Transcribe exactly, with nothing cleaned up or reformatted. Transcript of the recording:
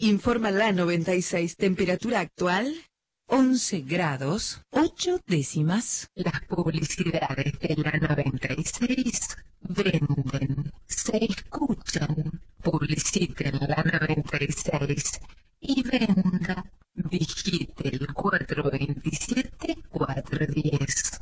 Informa la noventa y seis. Temperatura actual, once grados, ocho décimas. Las publicidades de la noventa y seis venden, se escuchan. Publiciten la noventa y seis y venda. Digite el cuatro dos siete, cuatro uno cero.